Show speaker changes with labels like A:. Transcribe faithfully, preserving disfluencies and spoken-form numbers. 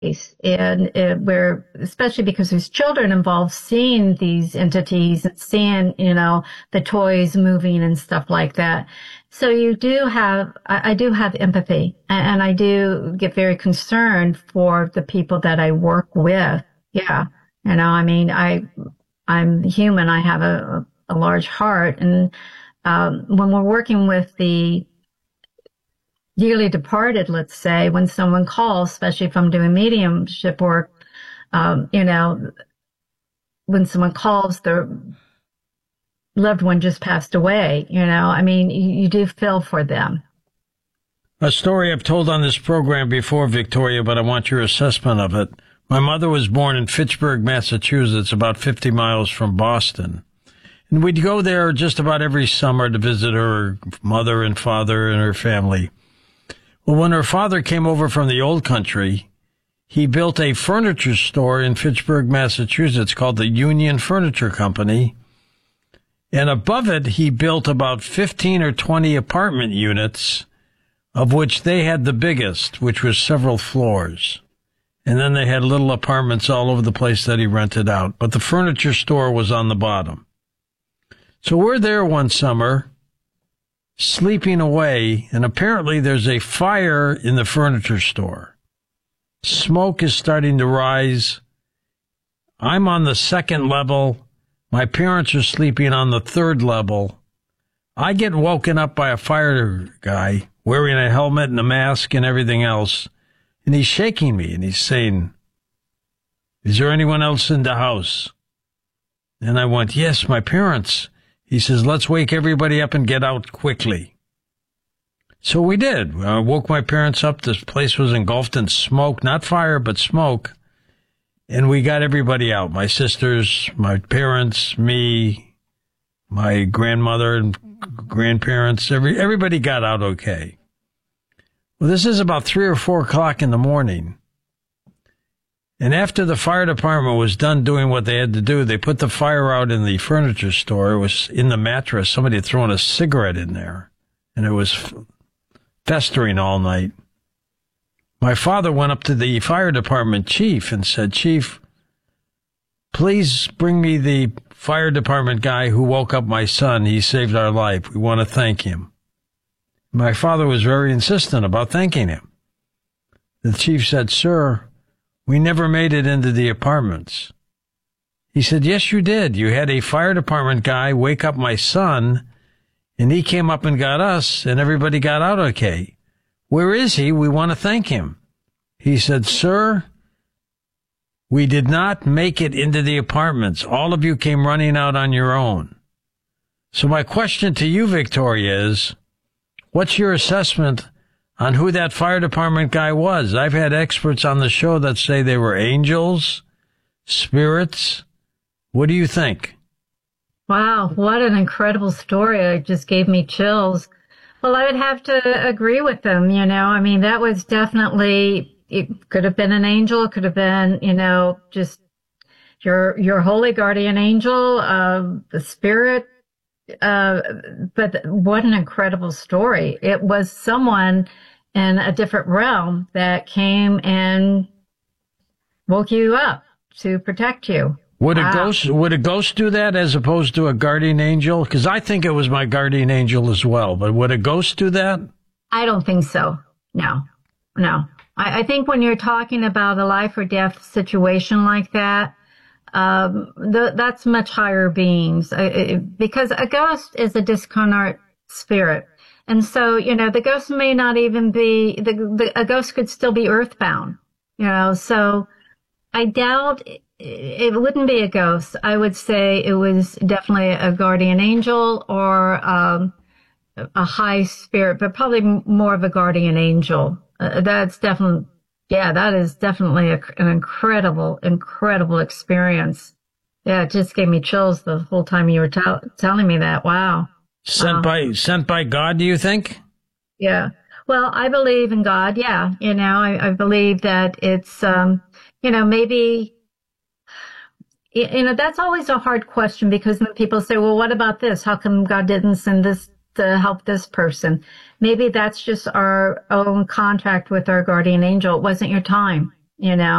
A: and uh, where, especially because there's children involved, seeing these entities and seeing, you know, the toys moving and stuff like that. So you do have, I, I do have empathy, and, and I do get very concerned for the people that I work with. Yeah. You know, I mean, I, I'm human. I have a, a large heart. And, um, when we're working with the dearly departed, let's say, when someone calls, especially if I'm doing mediumship work, um, you know, when someone calls, their loved one just passed away, you know, I mean, you, you do feel for them.
B: A story I've told on this program before, Victoria, but I want your assessment of it. My mother was born in Fitchburg, Massachusetts, about fifty miles from Boston. And we'd go there just about every summer to visit her mother and father and her family. Well, when her father came over from the old country, he built a furniture store in Fitchburg, Massachusetts called the Union Furniture Company. And above it, he built about fifteen or twenty apartment units, of which they had the biggest, which was several floors. And then they had little apartments all over the place that he rented out. But the furniture store was on the bottom. So we're there one summer, sleeping away, and apparently there's a fire in the furniture store. Smoke is starting to rise. I'm on the second level. My parents are sleeping on the third level. I get woken up by a fire guy wearing a helmet and a mask and everything else, and he's shaking me, and he's saying, "Is there anyone else in the house?" And I went, "Yes, my parents." He says, "Let's wake everybody up and get out quickly." So we did. I woke my parents up. This place was engulfed in smoke, not fire, but smoke. And we got everybody out. My sisters, my parents, me, my grandmother and grandparents, every, everybody got out okay. Well, this is about three or four o'clock in the morning. And after the fire department was done doing what they had to do, they put the fire out in the furniture store. It was in the mattress. Somebody had thrown a cigarette in there, and it was festering all night. My father went up to the fire department chief and said, "Chief, please bring me the fire department guy who woke up my son. He saved our life. We want to thank him." My father was very insistent about thanking him. The chief said, "Sir, we never made it into the apartments." He said, "Yes, you did. You had a fire department guy wake up my son, and he came up and got us, and everybody got out okay. Where is he? We want to thank him." He said, "Sir, we did not make it into the apartments. All of you came running out on your own." So my question to you, Victoria, is, what's your assessment on who that fire department guy was? I've had experts on the show that say they were angels, spirits. What do you think?
A: Wow, what an incredible story. It just gave me chills. Well, I would have to agree with them, you know. I mean, that was definitely, it could have been an angel, it could have been, you know, just your your holy guardian angel, uh, the spirit. Uh, but what an incredible story. It was someone in a different realm that came and woke you up to protect you.
B: Would a
A: wow.
B: ghost would a ghost do that as opposed to a guardian angel? Because I think it was my guardian angel as well. But would a ghost do that?
A: I don't think so. No, no. I, I think when you're talking about a life or death situation like that, um, the, that's much higher beings. Uh, it, because a ghost is a discarnate spirit. And so, you know, the ghost may not even be, the, the, a ghost could still be earthbound, you know, so I doubt it, it wouldn't be a ghost. I would say it was definitely a guardian angel or um, a high spirit, but probably more of a guardian angel. Uh, that's definitely, yeah, that is definitely a, an incredible, incredible experience. Yeah, it just gave me chills the whole time you were t- telling me that. Wow.
B: Sent
A: wow.
B: by sent by God, do you think?
A: Yeah. Well, I believe in God. Yeah. You know, I, I believe that it's, um, you know, maybe, you know, that's always a hard question because then people say, well, what about this? How come God didn't send this to help this person? Maybe that's just our own contract with our guardian angel. It wasn't your time. you know.